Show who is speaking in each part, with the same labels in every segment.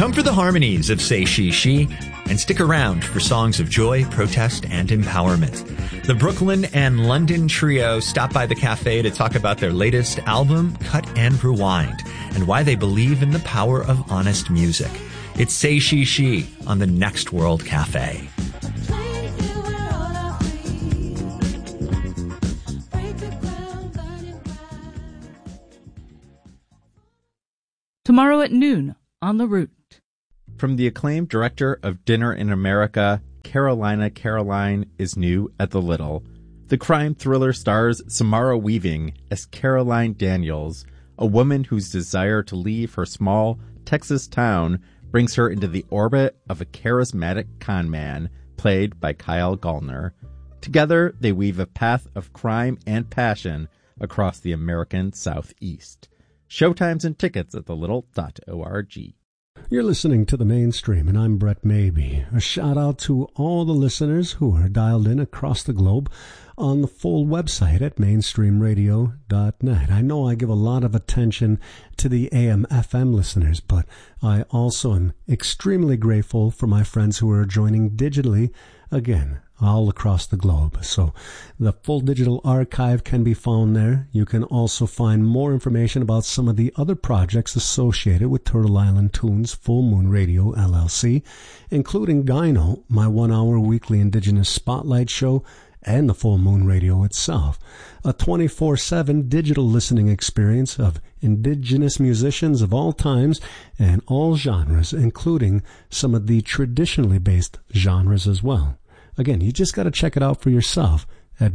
Speaker 1: Come for the harmonies of Say She She, and stick around for songs of joy, protest, and empowerment. The Brooklyn and London trio stop by the cafe to talk about their latest album, Cut and Rewind, and why they believe in the power of honest music. It's Say She She on the Next World Cafe.
Speaker 2: Tomorrow at noon on The Root.
Speaker 3: From the acclaimed director of Dinner in America, Carolina Caroline is new at the Little. The crime thriller stars Samara Weaving as Caroline Daniels, a woman whose desire to leave her small Texas town brings her into the orbit of a charismatic con man, played by Kyle Gallner. Together, they weave a path of crime and passion across the American Southeast. Showtimes and tickets at thelittle.org.
Speaker 4: You're listening to The Mainstream, and I'm Brett Mabee. A shout-out to all the listeners who are dialed in across the globe on the full website at mainstreamradio.net. I know I give a lot of attention to the AM/FM listeners, but I also am extremely grateful for my friends who are joining digitally, again, all across the globe. So the full digital archive can be found there. You can also find more information about some of the other projects associated with Turtle Island Tunes Full Moon Radio LLC, including Gyno, my 1-hour weekly Indigenous Spotlight show, and the Full Moon Radio itself, a 24/7 digital listening experience of Indigenous musicians of all times and all genres, including some of the traditionally based genres as well. Again, you just got to check it out for yourself at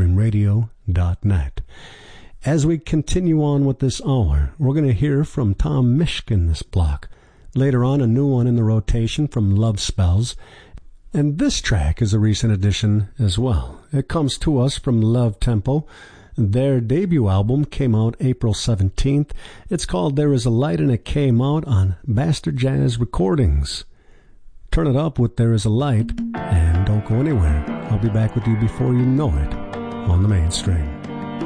Speaker 4: mainstreamradio.net. As we continue on with this hour, we're going to hear from Tom Mishkin this block. Later on, a new one in the rotation from Love Spells. And this track is a recent addition as well. It comes to us from Love Tempo. Their debut album came out April 17th. It's called There Is a Light, and it came out on Bastard Jazz Recordings. Turn it up with There Is a Light, and don't go anywhere. I'll be back with you before you know it on The Mainstream.